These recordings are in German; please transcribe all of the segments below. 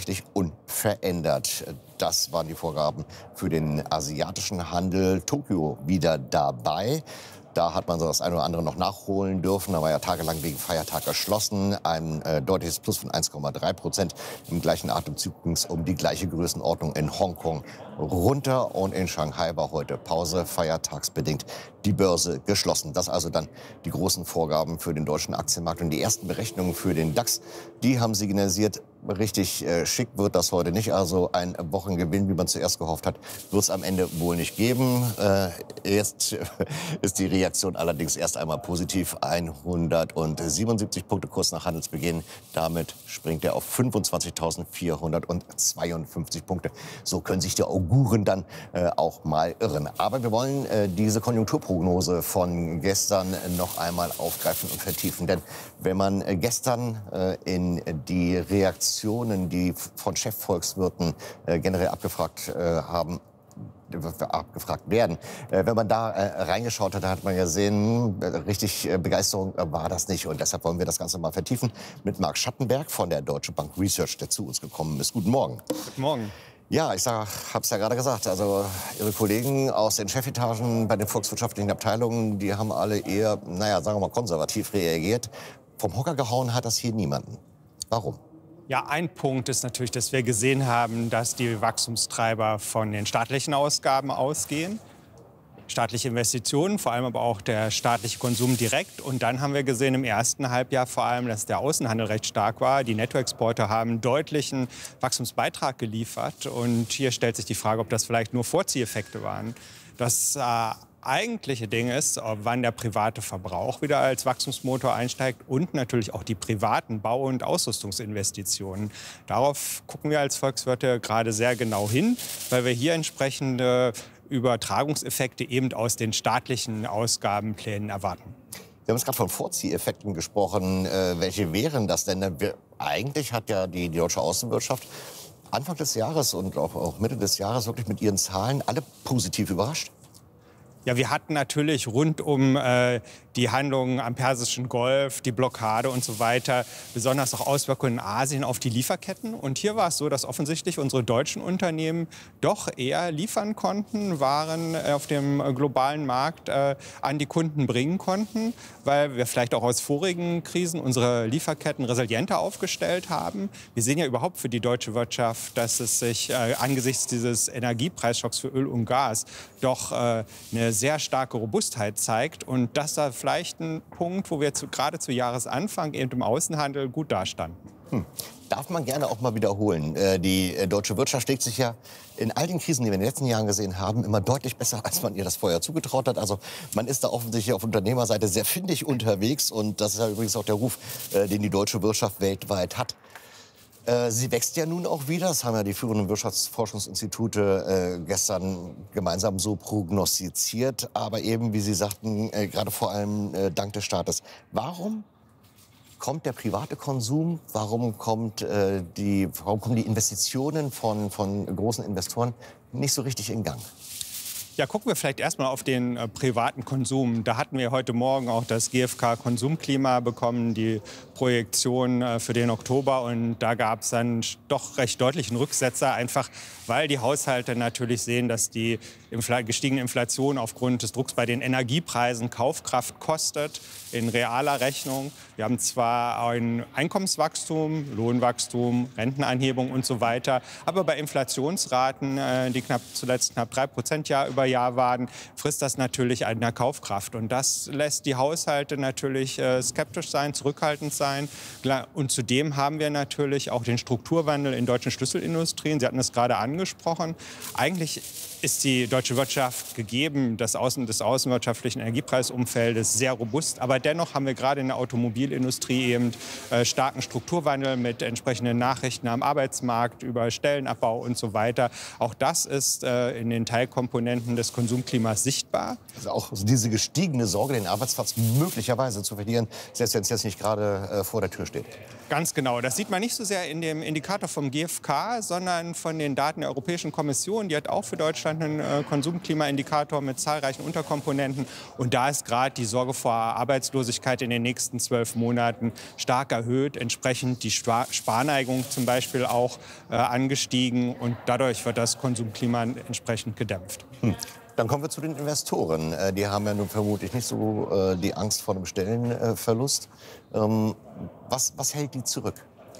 tatsächlich unverändert. Das waren die Vorgaben für den asiatischen Handel. Tokio wieder dabei. Da hat man so das eine oder andere noch nachholen dürfen. Da war ja tagelang wegen Feiertag geschlossen. Ein deutliches Plus von 1,3%. Im gleichen Atemzug ging es um die gleiche Größenordnung in Hongkong runter. Und in Shanghai war heute Pause, feiertagsbedingt die Börse geschlossen. Das also dann die großen Vorgaben für den deutschen Aktienmarkt. Und die ersten Berechnungen für den DAX, die haben signalisiert, richtig schick wird das heute nicht. Also ein Wochengewinn, wie man zuerst gehofft hat, wird es am Ende wohl nicht geben. Jetzt ist die Reaktion allerdings erst einmal positiv. 177 Punkte Kurs nach Handelsbeginn. Damit springt er auf 25.452 Punkte. So können sich die Auguren dann auch mal irren. Aber wir wollen diese Konjunkturprognose von gestern noch einmal aufgreifen und vertiefen. Denn wenn man gestern in die Reaktionen, die von Chefvolkswirten generell abgefragt werden. Wenn man da reingeschaut hat, hat man gesehen, richtig Begeisterung war das nicht. Und deshalb wollen wir das Ganze mal vertiefen mit Marc Schattenberg von der Deutsche Bank Research, der zu uns gekommen ist. Guten Morgen. Guten Morgen. Ja, ich habe es ja gerade gesagt. Also Ihre Kollegen aus den Chefetagen bei den volkswirtschaftlichen Abteilungen, die haben alle eher, naja, sagen wir mal, konservativ reagiert. Vom Hocker gehauen hat das hier niemanden. Warum? Ja, ein Punkt ist natürlich, dass wir gesehen haben, dass die Wachstumstreiber von den staatlichen Ausgaben ausgehen. Staatliche Investitionen, vor allem aber auch der staatliche Konsum direkt. Und dann haben wir gesehen im ersten Halbjahr vor allem, dass der Außenhandel recht stark war. Die Nettoexporte haben deutlichen Wachstumsbeitrag geliefert. Und hier stellt sich die Frage, ob das vielleicht nur Vorzieheffekte waren. Das eigentliche Ding ist, wann der private Verbrauch wieder als Wachstumsmotor einsteigt und natürlich auch die privaten Bau- und Ausrüstungsinvestitionen. Darauf gucken wir als Volkswirte gerade sehr genau hin, weil wir hier entsprechende Übertragungseffekte eben aus den staatlichen Ausgabenplänen erwarten. Sie haben es gerade von Vorzieheffekten gesprochen. Welche wären das denn? Eigentlich hat ja die deutsche Außenwirtschaft Anfang des Jahres und auch Mitte des Jahres wirklich mit ihren Zahlen alle positiv überrascht. Ja, wir hatten natürlich rund um die Handlungen am Persischen Golf, die Blockade und so weiter, besonders auch Auswirkungen in Asien auf die Lieferketten. Und hier war es so, dass offensichtlich unsere deutschen Unternehmen doch eher liefern konnten, Waren auf dem globalen Markt an die Kunden bringen konnten, weil wir vielleicht auch aus vorigen Krisen unsere Lieferketten resilienter aufgestellt haben. Wir sehen ja überhaupt für die deutsche Wirtschaft, dass es sich angesichts dieses Energiepreisschocks für Öl und Gas doch eine sehr starke Robustheit zeigt. Und das war vielleicht ein Punkt, wo wir gerade zu Jahresanfang eben im Außenhandel gut dastanden. Darf man gerne auch mal wiederholen. Die deutsche Wirtschaft schlägt sich ja in all den Krisen, die wir in den letzten Jahren gesehen haben, immer deutlich besser, als man ihr das vorher zugetraut hat. Also man ist da offensichtlich auf Unternehmerseite sehr findig unterwegs. Und das ist ja übrigens auch der Ruf, den die deutsche Wirtschaft weltweit hat. Sie wächst ja nun auch wieder. Das haben ja die führenden Wirtschaftsforschungsinstitute gestern gemeinsam so prognostiziert. Aber eben, wie Sie sagten, gerade vor allem dank des Staates. Warum kommt der private Konsum? Warum kommen die Investitionen von großen Investoren nicht so richtig in Gang? Ja, gucken wir vielleicht erstmal auf den privaten Konsum. Da hatten wir heute Morgen auch das GfK-Konsumklima bekommen, die Projektion für den Oktober. Und da gab es dann doch recht deutlichen Rücksetzer, einfach weil die Haushalte natürlich sehen, dass die gestiegene Inflation aufgrund des Drucks bei den Energiepreisen Kaufkraft kostet in realer Rechnung. Wir haben zwar ein Einkommenswachstum, Lohnwachstum, Rentenanhebung und so weiter, aber bei Inflationsraten, die zuletzt knapp 3% Jahr über Jahr waren, frisst das natürlich an der Kaufkraft. Und das lässt die Haushalte natürlich skeptisch sein, zurückhaltend sein. Und zudem haben wir natürlich auch den Strukturwandel in deutschen Schlüsselindustrien. Sie hatten es gerade angesprochen. Eigentlich ist die deutsche Wirtschaft gegeben des außenwirtschaftlichen Energiepreisumfeldes sehr robust. Aber dennoch haben wir gerade in der Automobilindustrie eben starken Strukturwandel mit entsprechenden Nachrichten am Arbeitsmarkt über Stellenabbau und so weiter. Auch das ist in den Teilkomponenten des Konsumklimas sichtbar. Also auch diese gestiegene Sorge, den Arbeitsplatz möglicherweise zu verlieren, selbst wenn es jetzt nicht gerade vor der Tür steht. Ganz genau. Das sieht man nicht so sehr in dem Indikator vom GfK, sondern von den Daten der Europäischen Kommission. Die hat auch für Deutschland einen Konsumklimaindikator mit zahlreichen Unterkomponenten. Und da ist gerade die Sorge vor Arbeitslosigkeit in den nächsten 12 Monaten stark erhöht. Entsprechend die Sparneigung zum Beispiel auch angestiegen. Und dadurch wird das Konsumklima entsprechend gedämpft. Dann kommen wir zu den Investoren. Die haben ja nun vermutlich nicht so die Angst vor dem Stellenverlust. Was hält die zurück?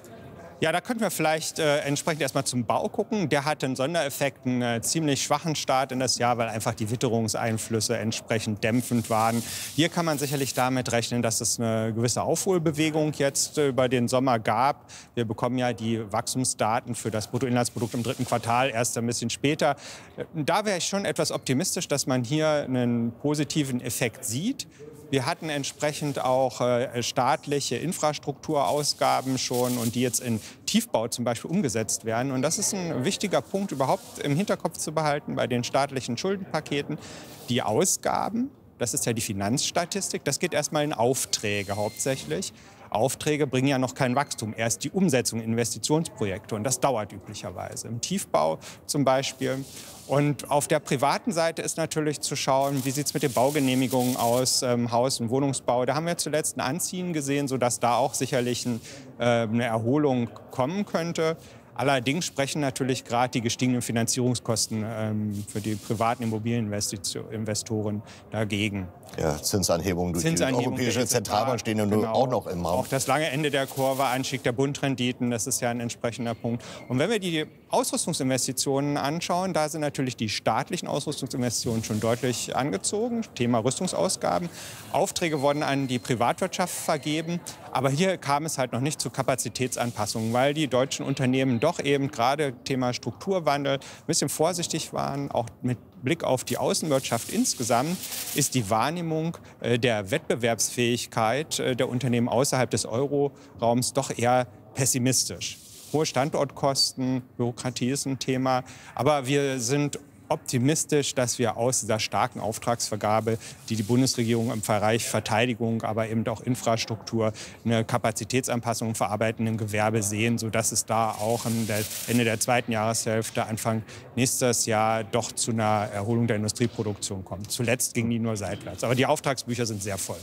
Ja, da könnten wir vielleicht entsprechend erstmal zum Bau gucken. Der hatte einen Sondereffekt, einen ziemlich schwachen Start in das Jahr, weil einfach die Witterungseinflüsse entsprechend dämpfend waren. Hier kann man sicherlich damit rechnen, dass es eine gewisse Aufholbewegung jetzt über den Sommer gab. Wir bekommen ja die Wachstumsdaten für das Bruttoinlandsprodukt im 3. Quartal erst ein bisschen später. Da wäre ich schon etwas optimistisch, dass man hier einen positiven Effekt sieht. Wir hatten entsprechend auch staatliche Infrastrukturausgaben schon und die jetzt in Tiefbau zum Beispiel umgesetzt werden. Und das ist ein wichtiger Punkt überhaupt im Hinterkopf zu behalten bei den staatlichen Schuldenpaketen. Die Ausgaben, das ist ja die Finanzstatistik, das geht erstmal in Aufträge hauptsächlich. Aufträge bringen ja noch kein Wachstum, erst die Umsetzung in Investitionsprojekte und das dauert üblicherweise. Im Tiefbau zum Beispiel. Und auf der privaten Seite ist natürlich zu schauen, wie sieht es mit den Baugenehmigungen aus, Haus- und Wohnungsbau. Da haben wir zuletzt ein Anziehen gesehen, sodass da auch sicherlich eine Erholung kommen könnte. Allerdings sprechen natürlich gerade die gestiegenen Finanzierungskosten für die privaten Immobilieninvestoren dagegen. Ja, Zinsanhebungen durch die Europäische Zentralbank stehen ja nun auch noch im Raum. Auch das lange Ende der Kurve, Anstieg der Bundrenditen, das ist ja ein entsprechender Punkt. Und wenn wir die Ausrüstungsinvestitionen anschauen, da sind natürlich die staatlichen Ausrüstungsinvestitionen schon deutlich angezogen. Thema Rüstungsausgaben. Aufträge wurden an die Privatwirtschaft vergeben. Aber hier kam es halt noch nicht zu Kapazitätsanpassungen, weil die deutschen Unternehmen doch eben gerade Thema Strukturwandel ein bisschen vorsichtig waren. Auch mit Blick auf die Außenwirtschaft insgesamt ist die Wahrnehmung der Wettbewerbsfähigkeit der Unternehmen außerhalb des Euroraums doch eher pessimistisch. Hohe Standortkosten, Bürokratie ist ein Thema. Aber wir sind optimistisch, dass wir aus dieser starken Auftragsvergabe, die die Bundesregierung im Bereich Verteidigung, aber eben auch Infrastruktur, eine Kapazitätsanpassung im verarbeitenden Gewerbe sehen, sodass es da auch am Ende der zweiten Jahreshälfte, Anfang nächstes Jahr, doch zu einer Erholung der Industrieproduktion kommt. Zuletzt ging die nur seitwärts. Aber die Auftragsbücher sind sehr voll.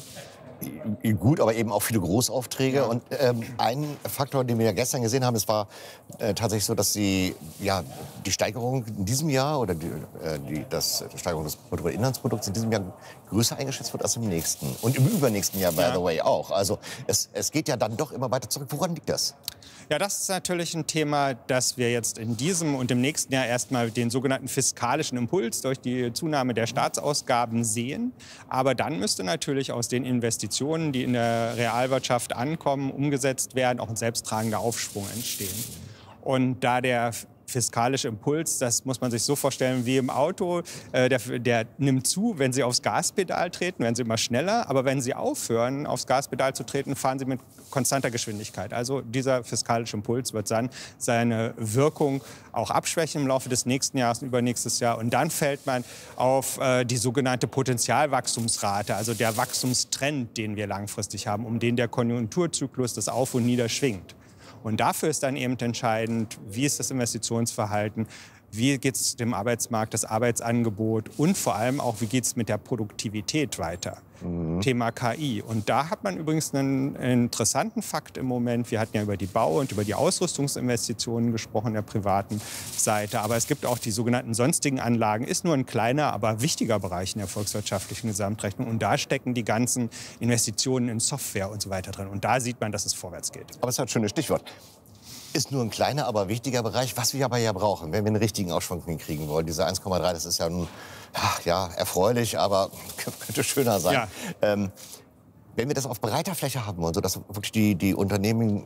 Gut, aber eben auch viele Großaufträge. Ja. Und ein Faktor, den wir ja gestern gesehen haben, es war tatsächlich so, dass die Steigerung in diesem Jahr oder die Steigerung des Bruttoinlandsprodukts in diesem Jahr größer eingeschätzt wird als im nächsten. Und im übernächsten Jahr, by the way, auch. Also es geht ja dann doch immer weiter zurück. Woran liegt das? Ja, das ist natürlich ein Thema, dass wir jetzt in diesem und im nächsten Jahr erstmal den sogenannten fiskalischen Impuls durch die Zunahme der Staatsausgaben sehen. Aber dann müsste natürlich aus den Investitionen, die in der Realwirtschaft ankommen, umgesetzt werden, auch ein selbsttragender Aufschwung entstehen. Und da der fiskalische Impuls, das muss man sich so vorstellen wie im Auto, der nimmt zu, wenn Sie aufs Gaspedal treten, werden Sie immer schneller, aber wenn Sie aufhören, aufs Gaspedal zu treten, fahren Sie mit konstanter Geschwindigkeit. Also dieser fiskalische Impuls wird dann seine Wirkung auch abschwächen im Laufe des nächsten Jahres und übernächstes Jahr. Und dann fällt man auf die sogenannte Potentialwachstumsrate, also der Wachstumstrend, den wir langfristig haben, um den der Konjunkturzyklus das Auf und Nieder schwingt. Und dafür ist dann eben entscheidend, wie ist das Investitionsverhalten, wie geht es dem Arbeitsmarkt, das Arbeitsangebot und vor allem auch, wie geht es mit der Produktivität weiter. Thema KI. Und da hat man übrigens einen interessanten Fakt im Moment. Wir hatten ja über die Bau- und über die Ausrüstungsinvestitionen gesprochen, der privaten Seite. Aber es gibt auch die sogenannten sonstigen Anlagen. Ist nur ein kleiner, aber wichtiger Bereich in der volkswirtschaftlichen Gesamtrechnung. Und da stecken die ganzen Investitionen in Software und so weiter drin. Und da sieht man, dass es vorwärts geht. Aber es ist ein schönes Stichwort. Ist nur ein kleiner, aber wichtiger Bereich, was wir aber ja brauchen, wenn wir einen richtigen Aufschwung hinkriegen wollen. Diese 1,3, das ist ja nun erfreulich, aber könnte schöner sein. Ja. Wenn wir das auf breiter Fläche haben wollen, sodass wirklich die Unternehmen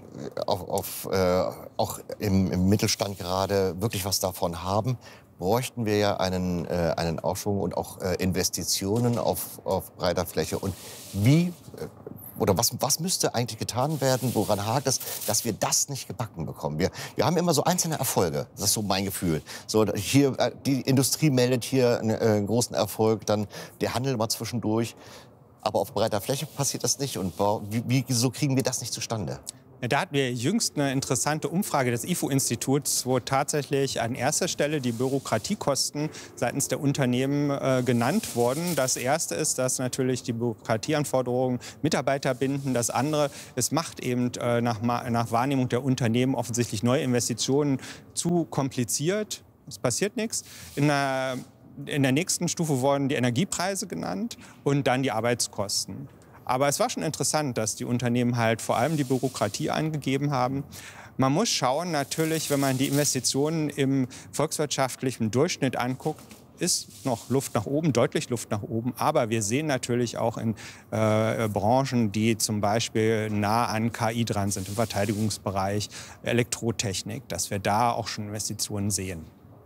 auch im Mittelstand gerade wirklich was davon haben, bräuchten wir ja einen Aufschwung und auch Investitionen auf breiter Fläche. Und wie oder was müsste eigentlich getan werden, woran hakt es, dass wir das nicht gebacken bekommen? Wir haben immer so einzelne Erfolge, das ist so mein Gefühl. So, hier, die Industrie meldet hier einen großen Erfolg, dann der Handel mal zwischendurch. Aber auf breiter Fläche passiert das nicht. Und wieso kriegen wir das nicht zustande? Ja, da hatten wir jüngst eine interessante Umfrage des IFO-Instituts, wo tatsächlich an erster Stelle die Bürokratiekosten seitens der Unternehmen genannt wurden. Das erste ist, dass natürlich die Bürokratieanforderungen Mitarbeiter binden. Das andere, es macht eben nach Wahrnehmung der Unternehmen offensichtlich neue Investitionen zu kompliziert. Es passiert nichts. In der nächsten Stufe wurden die Energiepreise genannt und dann die Arbeitskosten. Aber es war schon interessant, dass die Unternehmen halt vor allem die Bürokratie eingegeben haben. Man muss schauen, natürlich, wenn man die Investitionen im volkswirtschaftlichen Durchschnitt anguckt, ist noch Luft nach oben, deutlich Luft nach oben. Aber wir sehen natürlich auch in Branchen, die zum Beispiel nah an KI dran sind, im Verteidigungsbereich, Elektrotechnik, dass wir da auch schon Investitionen sehen.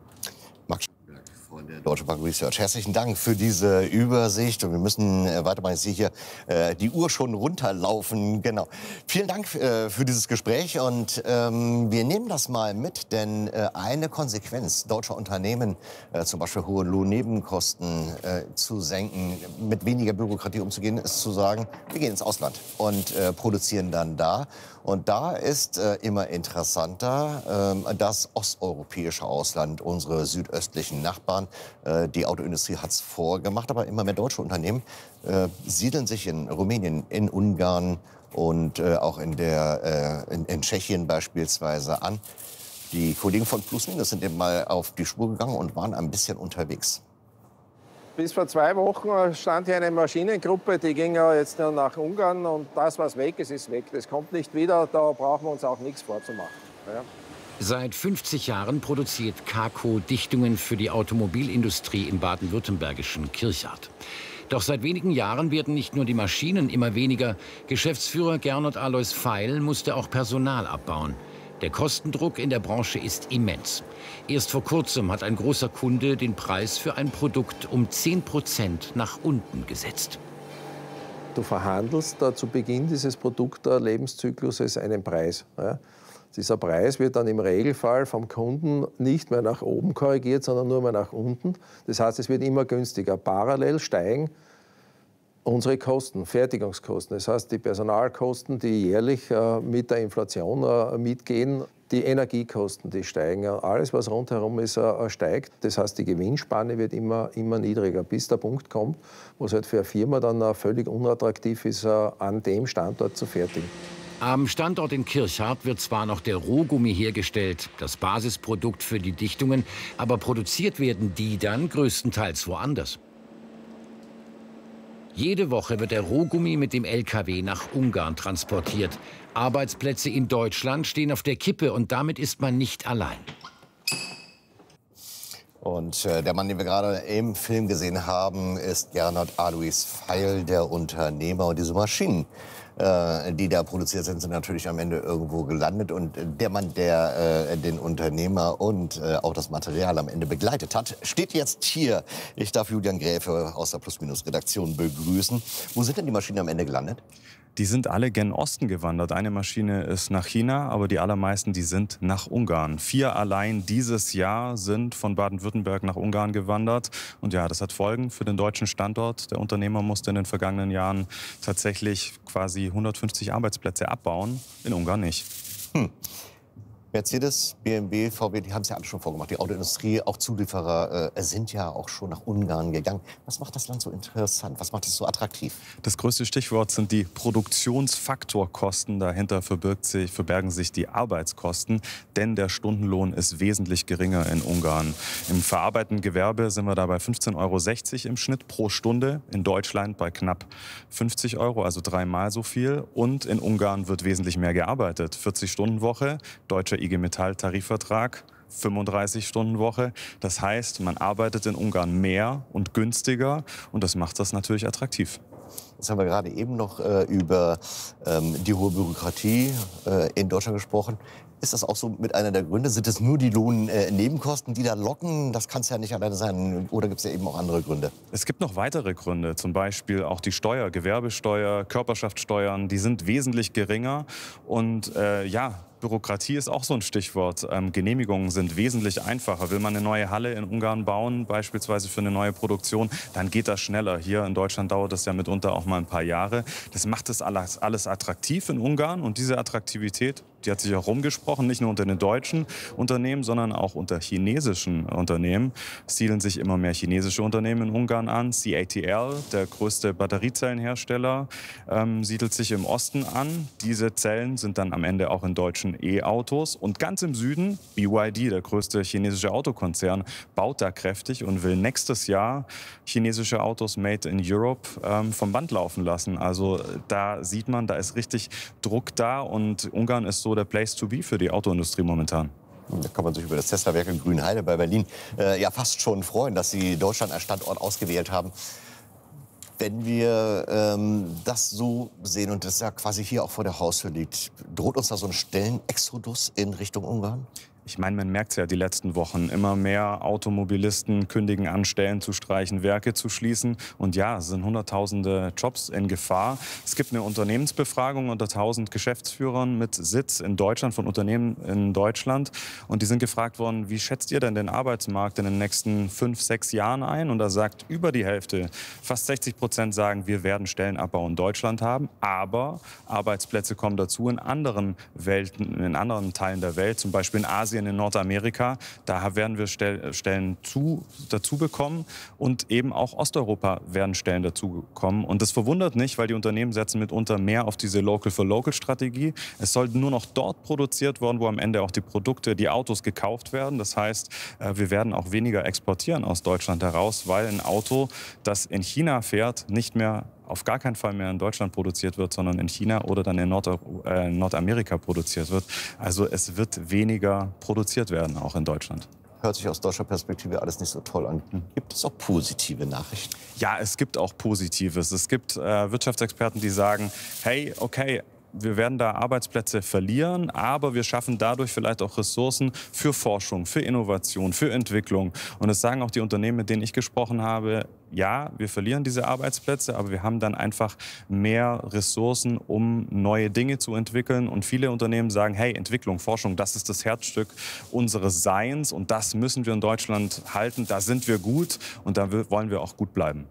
Von der Deutsche Bank Research. Herzlichen Dank für diese Übersicht. Und wir müssen weitermachen. Ich sehe hier die Uhr schon runterlaufen. Genau. Vielen Dank für dieses Gespräch. Und wir nehmen das mal mit, denn eine Konsequenz deutscher Unternehmen, zum Beispiel hohe Lohnnebenkosten zu senken, mit weniger Bürokratie umzugehen, ist zu sagen, wir gehen ins Ausland und produzieren dann da. Und da ist immer interessanter das osteuropäische Ausland, unsere südöstlichen Nachbarn. Die Autoindustrie hat es vorgemacht, aber immer mehr deutsche Unternehmen siedeln sich in Rumänien, in Ungarn und auch in Tschechien beispielsweise an. Die Kollegen von Plus Minus sind eben mal auf die Spur gegangen und waren ein bisschen unterwegs. Bis vor 2 Wochen stand hier eine Maschinengruppe, die ging ja jetzt nach Ungarn und das, was weg ist, ist weg. Das kommt nicht wieder, da brauchen wir uns auch nichts vorzumachen. Ja. Seit 50 Jahren produziert Kaco Dichtungen für die Automobilindustrie im baden-württembergischen Kirchhardt. Doch seit wenigen Jahren werden nicht nur die Maschinen immer weniger. Geschäftsführer Gernot Alois Feil musste auch Personal abbauen. Der Kostendruck in der Branche ist immens. Erst vor kurzem hat ein großer Kunde den Preis für ein Produkt um 10% nach unten gesetzt. Du verhandelst zu Beginn dieses Produktlebenszyklus einen Preis. Ja. Dieser Preis wird dann im Regelfall vom Kunden nicht mehr nach oben korrigiert, sondern nur mehr nach unten. Das heißt, es wird immer günstiger. Parallel steigen unsere Kosten, Fertigungskosten. Das heißt, die Personalkosten, die jährlich mit der Inflation mitgehen, die Energiekosten, die steigen. Alles, was rundherum ist, steigt. Das heißt, die Gewinnspanne wird immer niedriger, bis der Punkt kommt, wo es halt für eine Firma dann völlig unattraktiv ist, an dem Standort zu fertigen. Am Standort in Kirchhardt wird zwar noch der Rohgummi hergestellt, das Basisprodukt für die Dichtungen, aber produziert werden die dann größtenteils woanders. Jede Woche wird der Rohgummi mit dem LKW nach Ungarn transportiert. Arbeitsplätze in Deutschland stehen auf der Kippe und damit ist man nicht allein. Und der Mann, den wir gerade im Film gesehen haben, ist Gernot Alois Feil, der Unternehmer. Und diese Maschinen, die da produziert sind, sind natürlich am Ende irgendwo gelandet. Und der Mann, der den Unternehmer und auch das Material am Ende begleitet hat, steht jetzt hier. Ich darf Julian Gräfe aus der Plus-Minus-Redaktion begrüßen. Wo sind denn die Maschinen am Ende gelandet? Die sind alle gen Osten gewandert. Eine Maschine ist nach China, aber die allermeisten, die sind nach Ungarn. 4 allein dieses Jahr sind von Baden-Württemberg nach Ungarn gewandert. Und ja, das hat Folgen für den deutschen Standort. Der Unternehmer musste in den vergangenen Jahren tatsächlich quasi 150 Arbeitsplätze abbauen, in Ungarn nicht. Mercedes, BMW, VW, die haben es ja alle schon vorgemacht. Die Autoindustrie, auch Zulieferer sind ja auch schon nach Ungarn gegangen. Was macht das Land so interessant? Was macht es so attraktiv? Das größte Stichwort sind die Produktionsfaktorkosten. Dahinter verbergen sich die Arbeitskosten, denn der Stundenlohn ist wesentlich geringer in Ungarn. Im verarbeitenden Gewerbe sind wir da bei 15,60 € im Schnitt pro Stunde. In Deutschland bei knapp 50 €, also 3-mal so viel. Und in Ungarn wird wesentlich mehr gearbeitet. 40-Stunden-Woche, deutscher IG Metall-Tarifvertrag, 35-Stunden-Woche. Das heißt, man arbeitet in Ungarn mehr und günstiger und das macht das natürlich attraktiv. Jetzt haben wir gerade eben noch über die hohe Bürokratie in Deutschland gesprochen. Ist das auch so mit einer der Gründe? Sind es nur die Lohnnebenkosten, die da locken? Das kann es ja nicht alleine sein. Oder gibt es ja eben auch andere Gründe? Es gibt noch weitere Gründe, zum Beispiel auch die Steuer, Gewerbesteuer, Körperschaftssteuern, die sind wesentlich geringer. Und ja, Bürokratie ist auch so ein Stichwort. Genehmigungen sind wesentlich einfacher. Will man eine neue Halle in Ungarn bauen, beispielsweise für eine neue Produktion, dann geht das schneller. Hier in Deutschland dauert das ja mitunter auch mal ein paar Jahre. Das macht es alles attraktiv in Ungarn. Und diese Attraktivität, die hat sich auch rumgesprochen, nicht nur unter den deutschen Unternehmen, sondern auch unter chinesischen Unternehmen. Es siedeln sich immer mehr chinesische Unternehmen in Ungarn an. CATL, der größte Batteriezellenhersteller, siedelt sich im Osten an. Diese Zellen sind dann am Ende auch in deutschen E-Autos. Und ganz im Süden, BYD, der größte chinesische Autokonzern, baut da kräftig und will nächstes Jahr chinesische Autos made in Europe vom Band laufen lassen. Also da sieht man, da ist richtig Druck da und Ungarn ist so der Place to be für die Autoindustrie momentan. Da kann man sich über das Tesla-Werk in Grünheide bei Berlin ja fast schon freuen, dass Sie Deutschland als Standort ausgewählt haben. Wenn wir das so sehen und das ja quasi hier auch vor der Haustür liegt, droht uns da so ein Stellenexodus in Richtung Ungarn? Ich meine, man merkt es ja die letzten Wochen. Immer mehr Automobilisten kündigen an, Stellen zu streichen, Werke zu schließen. Und ja, es sind hunderttausende Jobs in Gefahr. Es gibt eine Unternehmensbefragung unter 1000 Geschäftsführern mit Sitz in Deutschland, von Unternehmen in Deutschland. Und die sind gefragt worden, wie schätzt ihr denn den Arbeitsmarkt in den nächsten 5, 6 Jahren ein? Und da sagt über die Hälfte, fast 60% sagen, wir werden Stellenabbau in Deutschland haben. Aber Arbeitsplätze kommen dazu in anderen Welten, in anderen Teilen der Welt, zum Beispiel in Asien, in Nordamerika, da werden wir Stellen dazu bekommen und eben auch Osteuropa werden Stellen dazu bekommen. Und das verwundert nicht, weil die Unternehmen setzen mitunter mehr auf diese Local-for-Local-Strategie. Es soll nur noch dort produziert werden, wo am Ende auch die Produkte, die Autos gekauft werden. Das heißt, wir werden auch weniger exportieren aus Deutschland heraus, weil ein Auto, das in China fährt, nicht mehr auf gar keinen Fall mehr in Deutschland produziert wird, sondern in China oder dann in Nordamerika produziert wird. Also es wird weniger produziert werden, auch in Deutschland. Hört sich aus deutscher Perspektive alles nicht so toll an. Gibt es auch positive Nachrichten? Ja, es gibt auch Positives. Es gibt Wirtschaftsexperten, die sagen, hey, okay, wir werden da Arbeitsplätze verlieren, aber wir schaffen dadurch vielleicht auch Ressourcen für Forschung, für Innovation, für Entwicklung. Und das sagen auch die Unternehmen, mit denen ich gesprochen habe. Ja, wir verlieren diese Arbeitsplätze, aber wir haben dann einfach mehr Ressourcen, um neue Dinge zu entwickeln. Und viele Unternehmen sagen, hey, Entwicklung, Forschung, das ist das Herzstück unseres Seins und das müssen wir in Deutschland halten. Da sind wir gut und da wollen wir auch gut bleiben.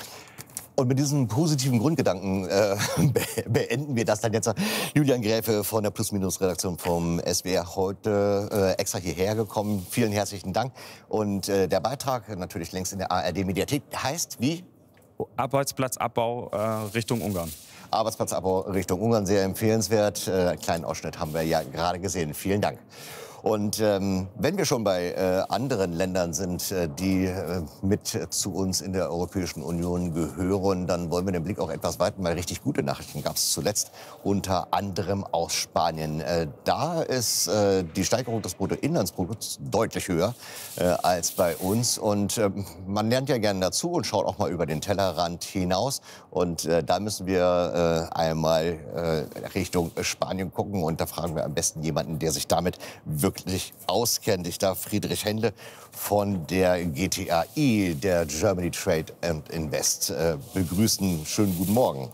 Und mit diesem positiven Grundgedanken beenden wir das dann jetzt. Julian Gräfe von der Plus-Minus-Redaktion vom SWR heute extra hierher gekommen. Vielen herzlichen Dank. Und der Beitrag natürlich längst in der ARD-Mediathek heißt wie? Arbeitsplatzabbau Richtung Ungarn. Arbeitsplatzabbau Richtung Ungarn, sehr empfehlenswert. Einen kleinen Ausschnitt haben wir ja gerade gesehen. Vielen Dank. Und wenn wir schon bei anderen Ländern sind, die mit zu uns in der Europäischen Union gehören, dann wollen wir den Blick auch etwas weiten, weil richtig gute Nachrichten gab es zuletzt, unter anderem aus Spanien. Da ist die Steigerung des Bruttoinlandsprodukts deutlich höher als bei uns. Und man lernt ja gerne dazu und schaut auch mal über den Tellerrand hinaus. Und da müssen wir einmal Richtung Spanien gucken. Und da fragen wir am besten jemanden, der sich damit wirklich auskennt. Ich darf Friedrich Händle von der GTAI, der Germany Trade and Invest, begrüßen. Schönen guten Morgen.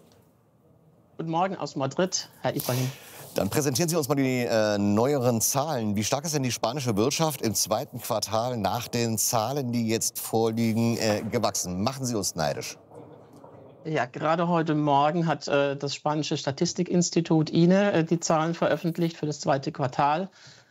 Guten Morgen aus Madrid, Herr Ibrahim. Dann präsentieren Sie uns mal die neueren Zahlen. Wie stark ist denn die spanische Wirtschaft im zweiten Quartal nach den Zahlen, die jetzt vorliegen, gewachsen? Machen Sie uns neidisch. Ja, gerade heute Morgen hat das spanische Statistikinstitut INE die Zahlen veröffentlicht für das zweite Quartal.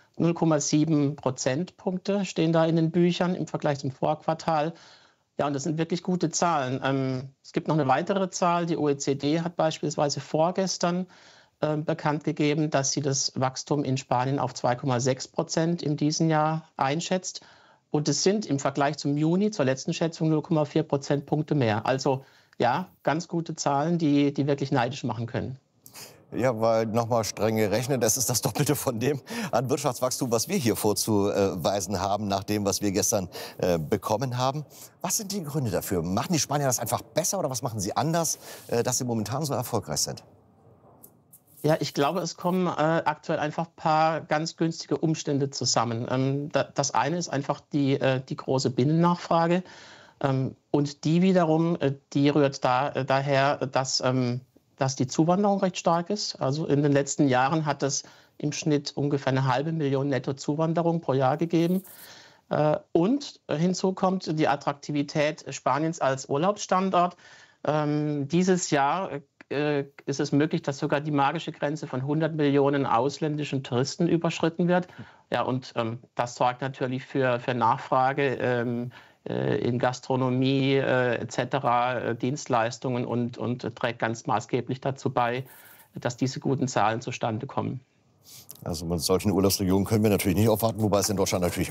0,7 Prozentpunkte stehen da in den Büchern im Vergleich zum Vorquartal. Ja, und das sind wirklich gute Zahlen. Es gibt noch eine weitere Zahl. Die OECD hat beispielsweise vorgestern bekannt gegeben, dass sie das Wachstum in Spanien auf 2,6% in diesem Jahr einschätzt. Und es sind im Vergleich zum Juni, zur letzten Schätzung, 0,4 Prozentpunkte mehr. Also ja, ganz gute Zahlen, die wirklich neidisch machen können. Ja, weil nochmal streng gerechnet, das ist das Doppelte von dem an Wirtschaftswachstum, was wir hier vorzuweisen haben, nach dem, was wir gestern bekommen haben. Was sind die Gründe dafür? Machen die Spanier das einfach besser oder was machen sie anders, dass sie momentan so erfolgreich sind? Ja, ich glaube, es kommen aktuell einfach ein paar ganz günstige Umstände zusammen. Das eine ist einfach die große Binnennachfrage. Und die wiederum, die rührt daher, dass die Zuwanderung recht stark ist. Also in den letzten Jahren hat es im Schnitt ungefähr 500.000 Netto-Zuwanderung pro Jahr gegeben. Und hinzu kommt die Attraktivität Spaniens als Urlaubsstandort. Dieses Jahr ist es möglich, dass sogar die magische Grenze von 100 Millionen ausländischen Touristen überschritten wird. Ja, und das sorgt natürlich für Nachfrage in Gastronomie etc., Dienstleistungen und trägt ganz maßgeblich dazu bei, dass diese guten Zahlen zustande kommen. Also mit solchen Urlaubsregionen können wir natürlich nicht aufwarten, wobei es in Deutschland natürlich